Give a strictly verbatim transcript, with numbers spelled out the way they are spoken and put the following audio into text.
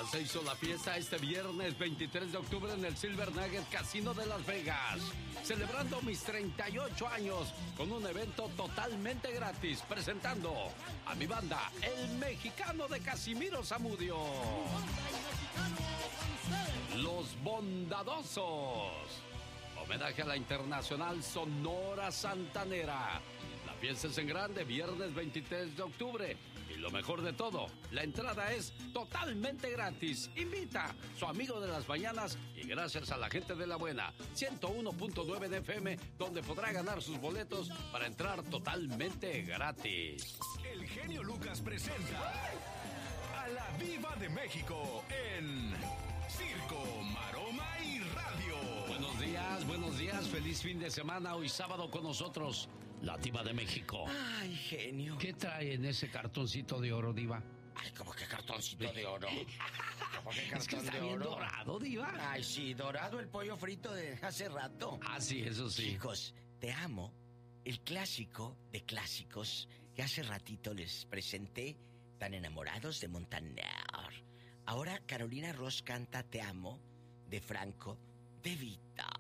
se hizo la fiesta este viernes veintitrés de octubre en el Silver Nugget Casino de Las Vegas, celebrando mis treinta y ocho años con un evento totalmente gratis, presentando a mi banda, El Mexicano de Casimiro Zamudio, Los Bondadosos, homenaje a la internacional Sonora Santanera. La fiesta es en grande, viernes veintitrés de octubre. Y lo mejor de todo, la entrada es totalmente gratis. Invita a su amigo de las mañanas y gracias a la gente de La Buena, ciento uno punto nueve de F M, donde podrá ganar sus boletos para entrar totalmente gratis. El genio Lucas presenta a la Diva de México en Circo, Maroma y Radio. Buenos días, buenos días, feliz fin de semana. Hoy sábado con nosotros, la Diva de México. Ay, genio. ¿Qué trae en ese cartoncito de oro, Diva? Ay, ¿cómo que cartoncito de oro? ¿Cómo que cartón Es que está de bien oro? dorado, Diva. Ay, sí, dorado el pollo frito de hace rato. Ah, sí, eso sí. Chicos, Te Amo, el clásico de clásicos que hace ratito les presenté, tan enamorados de Montaner. Ahora Carolina Ross canta Te Amo, de Franco De Vita.